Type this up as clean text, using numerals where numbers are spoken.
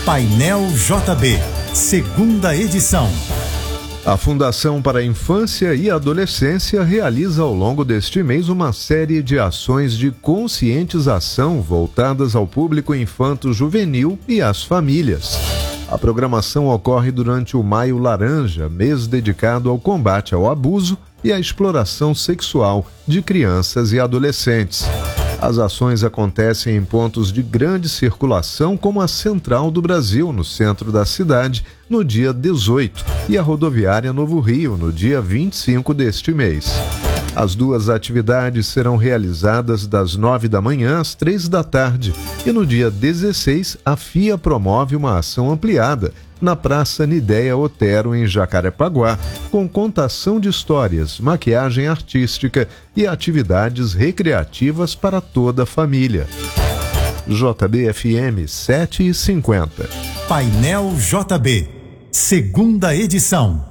Painel JB, segunda edição. A Fundação para a Infância e Adolescência realiza ao longo deste mês uma série de ações de conscientização voltadas ao público infanto-juvenil e às famílias. A programação ocorre durante o Maio Laranja, mês dedicado ao combate ao abuso e à exploração sexual de crianças e adolescentes. As ações acontecem em pontos de grande circulação, como a Central do Brasil, no centro da cidade, no dia 18, e a Rodoviária Novo Rio, no dia 25 deste mês. As duas atividades serão realizadas das 9 da manhã às 3 da tarde, e no dia 16, a FIA promove uma ação ampliada na Praça Nidéia Otero, em Jacarepaguá, com contação de histórias, maquiagem artística e atividades recreativas para toda a família. JB-FM 7h50. Painel JB, segunda edição.